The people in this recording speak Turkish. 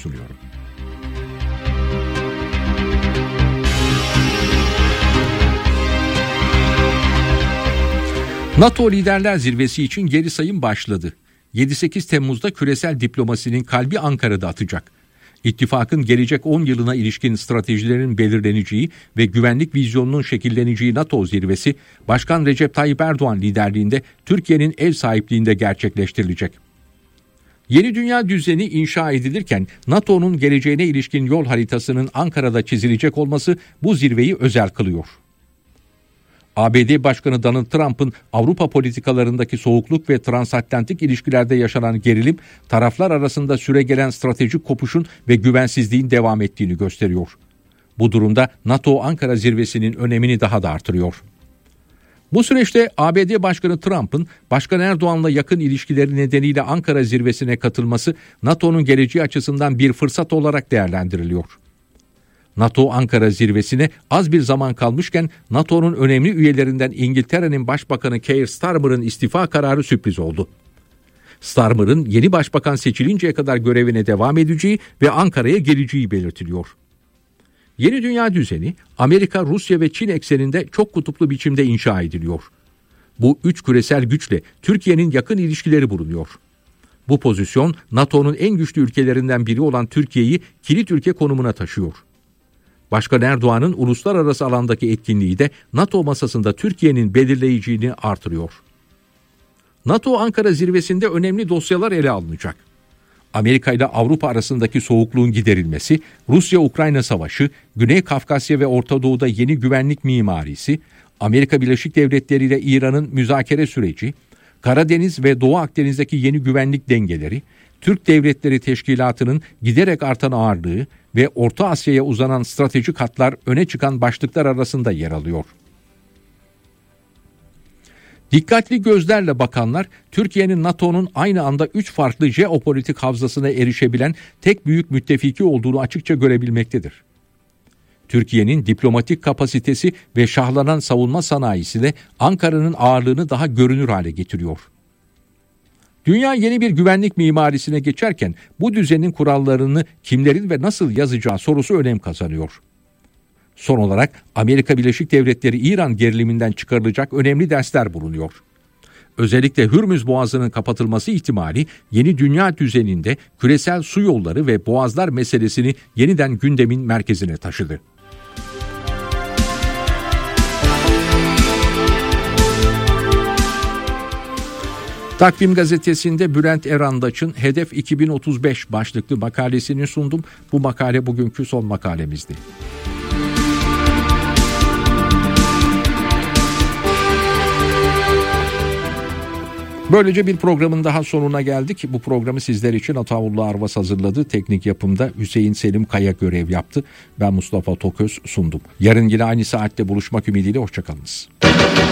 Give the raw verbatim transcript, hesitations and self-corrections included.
sunuyorum. NATO Liderler Zirvesi için geri sayım başladı. yedi sekiz Temmuz'da küresel diplomasinin kalbi Ankara'da atacak. İttifakın gelecek on yılına ilişkin stratejilerin belirleneceği ve güvenlik vizyonunun şekilleneceği NATO zirvesi, Başkan Recep Tayyip Erdoğan liderliğinde Türkiye'nin ev sahipliğinde gerçekleştirilecek. Yeni dünya düzeni inşa edilirken NATO'nun geleceğine ilişkin yol haritasının Ankara'da çizilecek olması bu zirveyi özel kılıyor. A B D Başkanı Donald Trump'ın Avrupa politikalarındaki soğukluk ve transatlantik ilişkilerde yaşanan gerilim, taraflar arasında süregelen stratejik kopuşun ve güvensizliğin devam ettiğini gösteriyor. Bu durumda NATO Ankara zirvesinin önemini daha da artırıyor. Bu süreçte A B D Başkanı Trump'ın Başkan Erdoğan'la yakın ilişkileri nedeniyle Ankara zirvesine katılması NATO'nun geleceği açısından bir fırsat olarak değerlendiriliyor. NATO Ankara zirvesine az bir zaman kalmışken NATO'nun önemli üyelerinden İngiltere'nin Başbakanı Keir Starmer'ın istifa kararı sürpriz oldu. Starmer'ın yeni başbakan seçilinceye kadar görevine devam edeceği ve Ankara'ya geleceği belirtiliyor. Yeni dünya düzeni Amerika, Rusya ve Çin ekseninde çok kutuplu biçimde inşa ediliyor. Bu üç küresel güçle Türkiye'nin yakın ilişkileri bulunuyor. Bu pozisyon NATO'nun en güçlü ülkelerinden biri olan Türkiye'yi kilit ülke konumuna taşıyor. Başkan Erdoğan'ın uluslararası alandaki etkinliği de NATO masasında Türkiye'nin belirleyiciliğini artırıyor. NATO Ankara zirvesinde önemli dosyalar ele alınacak. Amerika ile Avrupa arasındaki soğukluğun giderilmesi, Rusya-Ukrayna savaşı, Güney Kafkasya ve Orta Doğu'da yeni güvenlik mimarisi, Amerika Birleşik Devletleri ile İran'ın müzakere süreci, Karadeniz ve Doğu Akdeniz'deki yeni güvenlik dengeleri, Türk Devletleri Teşkilatı'nın giderek artan ağırlığı ve Orta Asya'ya uzanan stratejik hatlar öne çıkan başlıklar arasında yer alıyor. Dikkatli gözlerle bakanlar, Türkiye'nin NATO'nun aynı anda üç farklı jeopolitik havzasına erişebilen tek büyük müttefiki olduğunu açıkça görebilmektedir. Türkiye'nin diplomatik kapasitesi ve şahlanan savunma sanayisi de Ankara'nın ağırlığını daha görünür hale getiriyor. Dünya yeni bir güvenlik mimarisine geçerken bu düzenin kurallarını kimlerin ve nasıl yazacağı sorusu önem kazanıyor. Son olarak Amerika Birleşik Devletleri İran geriliminden çıkarılacak önemli dersler bulunuyor. Özellikle Hürmüz Boğazı'nın kapatılması ihtimali yeni dünya düzeninde küresel su yolları ve boğazlar meselesini yeniden gündemin merkezine taşıdı. Takvim Gazetesi'nde Bülent Erandaç'ın Hedef iki bin otuz beş başlıklı makalesini sundum. Bu makale bugünkü son makalemizdi. Böylece bir programın daha sonuna geldik. Bu programı sizler için Ataullah Arvas hazırladı. Teknik yapımda Hüseyin Selim Kaya görev yaptı. Ben Mustafa Toköz sundum. Yarın yine aynı saatte buluşmak ümidiyle hoşçakalınız.